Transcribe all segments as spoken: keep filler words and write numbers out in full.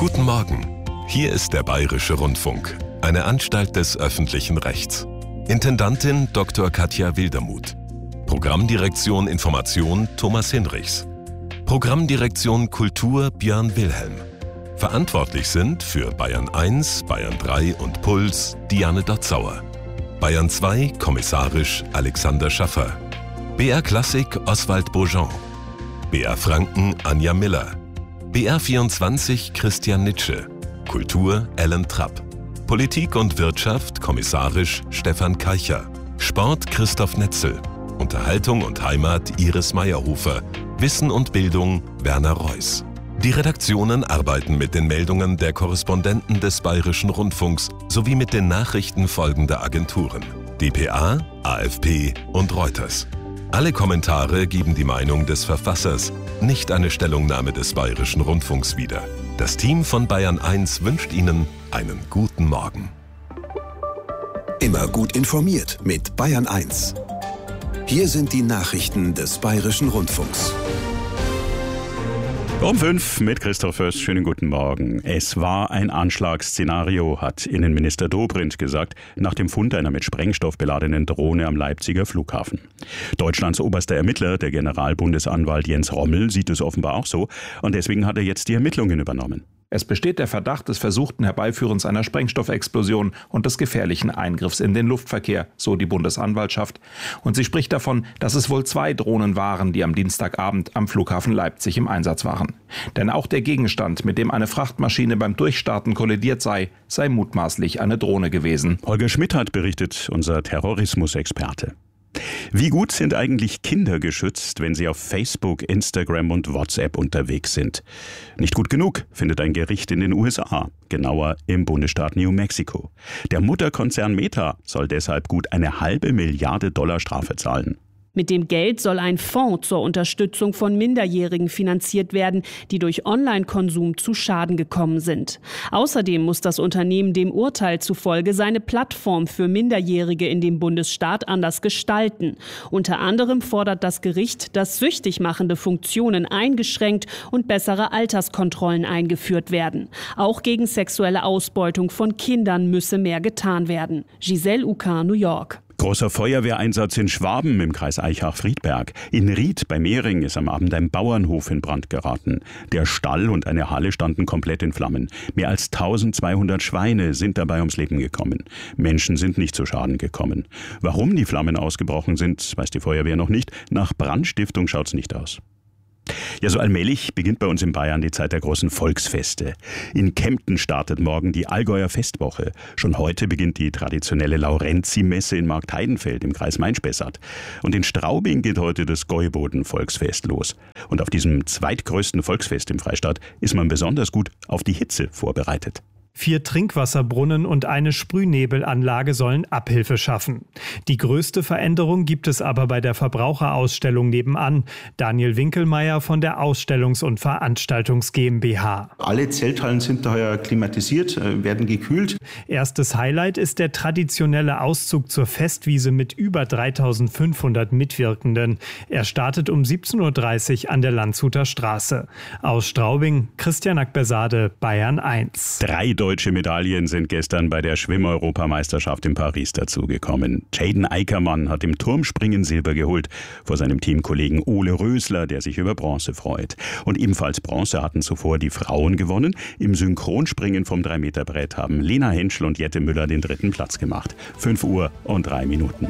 Guten Morgen. Hier ist der Bayerische Rundfunk, eine Anstalt des öffentlichen Rechts. Intendantin Doktor Katja Wildermuth. Programmdirektion Information Thomas Hinrichs. Programmdirektion Kultur Björn Wilhelm. Verantwortlich sind für Bayern eins, Bayern drei und Puls Diane Dotzauer. Bayern zwei kommissarisch Alexander Schaffer. B R Klassik Oswald Beaujean. B R Franken Anja Miller. B R vierundzwanzig Christian Nitsche. Kultur Ellen Trapp. Politik und Wirtschaft kommissarisch Stefan Keicher. Sport Christoph Netzel. Unterhaltung und Heimat Iris Meyerhofer. Wissen und Bildung Werner Reuss. Die Redaktionen arbeiten mit den Meldungen der Korrespondenten des Bayerischen Rundfunks sowie mit den Nachrichten folgender Agenturen: D P A, A F P und Reuters. Alle Kommentare geben die Meinung des Verfassers, nicht eine Stellungnahme des Bayerischen Rundfunks wider. Das Team von Bayern eins wünscht Ihnen einen guten Morgen. Immer gut informiert mit Bayern eins. Hier sind die Nachrichten des Bayerischen Rundfunks. Um fünf mit Christoph Fürst. Schönen guten Morgen. Es war ein Anschlagsszenario, hat Innenminister Dobrindt gesagt, nach dem Fund einer mit Sprengstoff beladenen Drohne am Leipziger Flughafen. Deutschlands oberster Ermittler, der Generalbundesanwalt Jens Rommel, sieht es offenbar auch so und deswegen hat er jetzt die Ermittlungen übernommen. Es besteht der Verdacht des versuchten Herbeiführens einer Sprengstoffexplosion und des gefährlichen Eingriffs in den Luftverkehr, so die Bundesanwaltschaft. Und sie spricht davon, dass es wohl zwei Drohnen waren, die am Dienstagabend am Flughafen Leipzig im Einsatz waren. Denn auch der Gegenstand, mit dem eine Frachtmaschine beim Durchstarten kollidiert sei, sei mutmaßlich eine Drohne gewesen. Holger Schmidt hat berichtet, unser Terrorismusexperte. Wie gut sind eigentlich Kinder geschützt, wenn sie auf Facebook, Instagram und WhatsApp unterwegs sind? Nicht gut genug, findet ein Gericht in den U S A, genauer im Bundesstaat New Mexico. Der Mutterkonzern Meta soll deshalb gut eine halbe Milliarde Dollar Strafe zahlen. Mit dem Geld soll ein Fonds zur Unterstützung von Minderjährigen finanziert werden, die durch Online-Konsum zu Schaden gekommen sind. Außerdem muss das Unternehmen dem Urteil zufolge seine Plattform für Minderjährige in dem Bundesstaat anders gestalten. Unter anderem fordert das Gericht, dass süchtig machende Funktionen eingeschränkt und bessere Alterskontrollen eingeführt werden. Auch gegen sexuelle Ausbeutung von Kindern müsse mehr getan werden. Giselle Uka, New York. Großer Feuerwehreinsatz in Schwaben im Kreis Aichach-Friedberg. In Ried bei Mehring ist am Abend ein Bauernhof in Brand geraten. Der Stall und eine Halle standen komplett in Flammen. Mehr als eintausendzweihundert Schweine sind dabei ums Leben gekommen. Menschen sind nicht zu Schaden gekommen. Warum die Flammen ausgebrochen sind, weiß die Feuerwehr noch nicht. Nach Brandstiftung schaut's nicht aus. Ja, so allmählich beginnt bei uns in Bayern die Zeit der großen Volksfeste. In Kempten startet morgen die Allgäuer Festwoche. Schon heute beginnt die traditionelle Laurenzi-Messe in Marktheidenfeld im Kreis Main-Spessart. Und in Straubing geht heute das Gäuboden-Volksfest los. Und auf diesem zweitgrößten Volksfest im Freistaat ist man besonders gut auf die Hitze vorbereitet. Vier Trinkwasserbrunnen und eine Sprühnebelanlage sollen Abhilfe schaffen. Die größte Veränderung gibt es aber bei der Verbraucherausstellung nebenan. Daniel Winkelmeier von der Ausstellungs- und Veranstaltungs GmbH. Alle Zelthallen sind daher klimatisiert, werden gekühlt. Erstes Highlight ist der traditionelle Auszug zur Festwiese mit über dreitausendfünfhundert Mitwirkenden. Er startet um siebzehn Uhr dreißig an der Landshuter Straße. Aus Straubing, Christian Akbersade, Bayern eins. Drei deutsche Medaillen sind gestern bei der Schwimm-Europameisterschaft in Paris dazugekommen. Jaden Eickermann hat im Turmspringen Silber geholt, vor seinem Teamkollegen Ole Rösler, der sich über Bronze freut. Und ebenfalls Bronze hatten zuvor die Frauen gewonnen. Im Synchronspringen vom drei Meter Brett haben Lena Henschel und Jette Müller den dritten Platz gemacht. fünf Uhr und drei Minuten.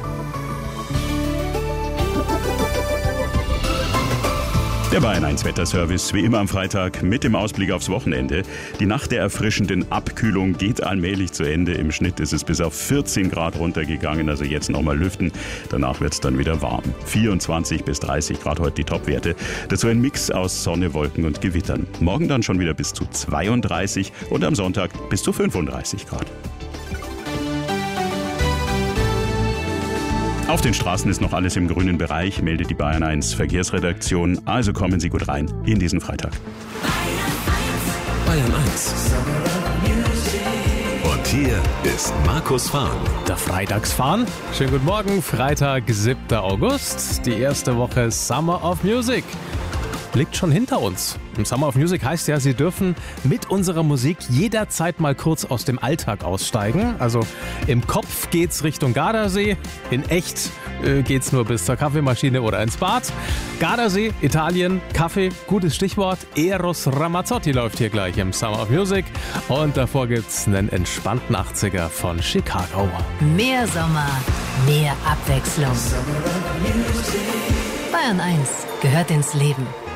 Der Bayern eins Wetterservice, wie immer am Freitag, mit dem Ausblick aufs Wochenende. Die Nacht der erfrischenden Abkühlung geht allmählich zu Ende. Im Schnitt ist es bis auf vierzehn Grad runtergegangen, also jetzt nochmal lüften. Danach wird es dann wieder warm. vierundzwanzig bis dreißig Grad heute die Topwerte. Dazu ein Mix aus Sonne, Wolken und Gewittern. Morgen dann schon wieder bis zu zweiunddreißig und am Sonntag bis zu fünfunddreißig Grad. Auf den Straßen ist noch alles im grünen Bereich, meldet die Bayern eins Verkehrsredaktion. Also kommen Sie gut rein in diesen Freitag. Bayern eins. Und hier ist Markus Fahn. Der Freitagsfahn. Schönen guten Morgen, Freitag, siebter August. Die erste Woche Summer of Music. liegt schon hinter uns. Im Summer of Music heißt ja, Sie dürfen mit unserer Musik jederzeit mal kurz aus dem Alltag aussteigen. Also im Kopf geht's Richtung Gardasee, in echt äh, geht's nur bis zur Kaffeemaschine oder ins Bad. Gardasee, Italien, Kaffee, gutes Stichwort. Eros Ramazzotti läuft hier gleich im Summer of Music. Und davor gibt's einen entspannten achtziger von Chicago. Mehr Sommer, mehr Abwechslung. Bayern eins gehört ins Leben.